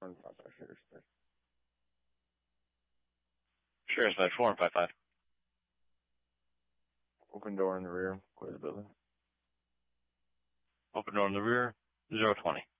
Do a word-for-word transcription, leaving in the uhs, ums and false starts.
One five five sure, sir. Sure, it's four and five five. Open door in the rear. Clear the building. Open door in the rear. Zero twenty.